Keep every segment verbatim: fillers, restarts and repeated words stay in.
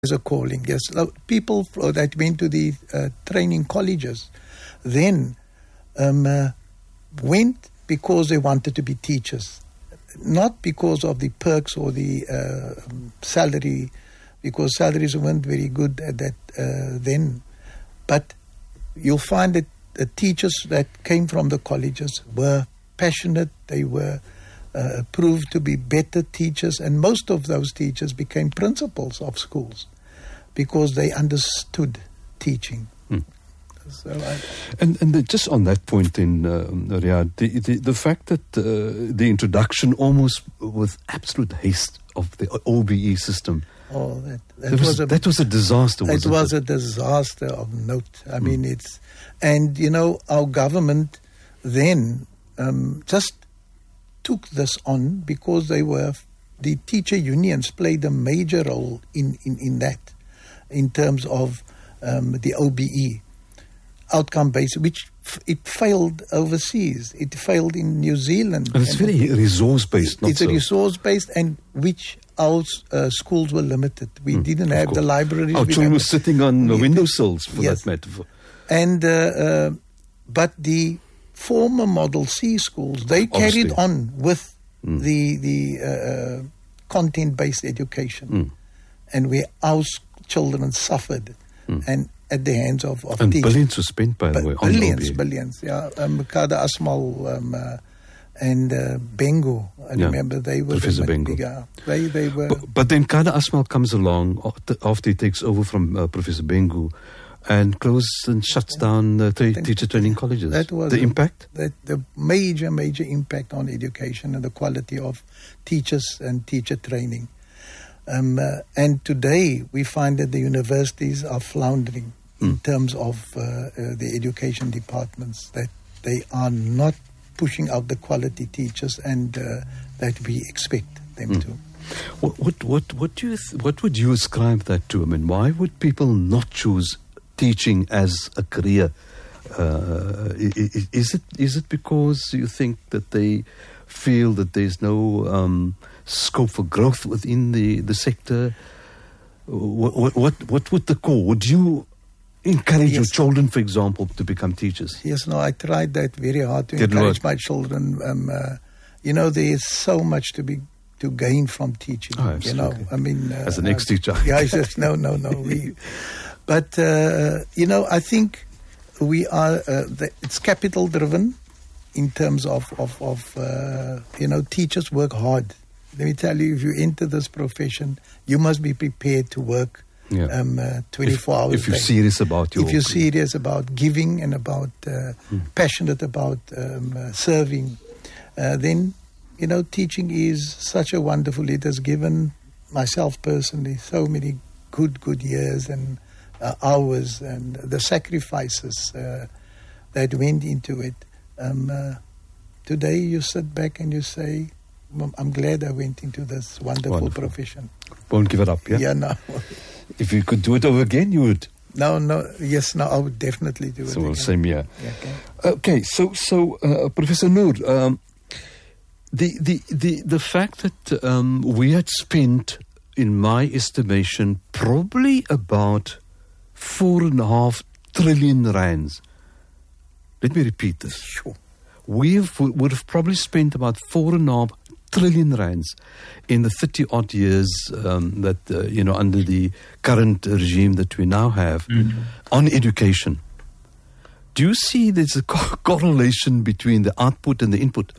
a calling. Yes, people that went to the uh, training colleges then um, uh, went because they wanted to be teachers, not because of the perks or the uh, salary, because salaries weren't very good at that uh, then. But you'll find that the teachers that came from the colleges were passionate. They were uh, proved to be better teachers, and most of those teachers became principals of schools because they understood teaching. Mm. So I, and and the, just on that point, in uh, Riyadh, the, the the fact that uh, the introduction almost with absolute haste of the O B E system. Oh, that, that, that was, was a, that was a disaster. It wasn't was it? a disaster of note. I Mm. mean, it's and you know our government then um, just took this on because they were the teacher unions played a major role in in, in that in terms of um, the O B E outcome based, which f- it failed overseas. It failed in New Zealand. And it's and very resource based. It's not a so. resource based, and which our uh, schools were limited. We Mm, didn't of have the course. libraries. Our we children didn't were have- sitting on uh, Yeah. windowsills, for Yes. that metaphor. And uh, uh, but the former Model C schools, they carried Obviously. on with Mm. the the uh, uh, content-based education, Mm. and where our s- children suffered, Mm. and at the hands of of And teachers. billions were spent, by the Bi- way, on billions, O B E. billions. Yeah, um, Kada Asmal um, uh, and uh, Bengu. I Yeah. remember they were Professor the Bengu. bigger. They they were. But, but then Kada Asmal comes along after, after he takes over from uh, Professor Bengu and closes and shuts down uh, t- Then- teacher training colleges. That was the a- impact? That the major, major impact on education and the quality of teachers and teacher training. Um, uh, and today we find that the universities are floundering in Mm. terms of uh, uh, the education departments, that they are not pushing out the quality teachers and uh, that we expect them Mm. to. What what what what do you th- what would you ascribe that to? I mean, why would people not choose teaching as a career? Uh, i- i- is it is it because you think that they feel that there's no um, scope for growth within the, the sector? What, what what what would the core? Would you encourage your Yes. children, for example, to become teachers? Yes, no, I tried that very hard to Didn't encourage work. my children. Um, uh, you know, there is so much to be to gain from teaching. Oh, you know, absolutely. I mean, uh, As an ex-teacher. yeah, I just no, no, no. We, but uh, you know, I think we are. Uh, the, it's capital driven in terms of of, of uh, you know, teachers work hard. Let me tell you, if you enter this profession, you must be prepared to work. Yeah. Um, uh, twenty-four if, hours. If you're a day. serious about your If you're career. serious about giving and about uh, Mm. passionate about um, uh, serving, uh, then you know teaching is such a wonderful. It has given myself personally so many good, good years and uh, hours, and the sacrifices uh, that went into it. Um, uh, today, you sit back and you say, "I'm I'm glad I went into this wonderful, Wonderful. profession." Won't give it up, yeah? Yeah, no. If you could do it over again, you would. No, no, yes, no, I would definitely do it. So, well, again. same here. Yeah, okay. Okay, so so uh, Professor Noor, um, the, the the the fact that um, we had spent, in my estimation, probably about four and a half trillion rands. Let me repeat this: Sure. we have, would have probably spent about four and a half trillion rands in the thirty odd years um, that uh, you know under the current regime that we now have Mhm. on education. Do you see there's a co- correlation between the output and the input?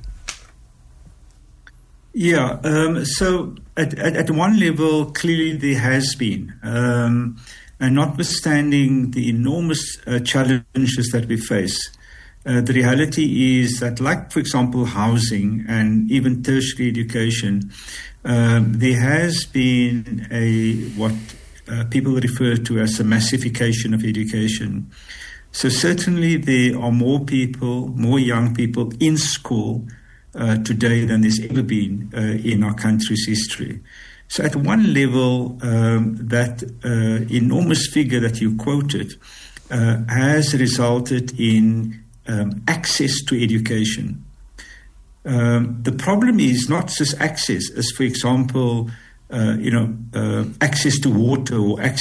Yeah, um, so at, at, at one level, clearly there has been. Um, and notwithstanding the enormous uh, challenges that we face, uh, the reality is that, like, for example, housing and even tertiary education, um, there has been a what uh, people refer to as a massification of education. So certainly there are more people, more young people in school uh, today than there's ever been uh, in our country's history. So at one level, um, that uh, enormous figure that you quoted uh, has resulted in um, access to education. Um, the problem is not just access, as for example, uh, you know, uh, access to water or access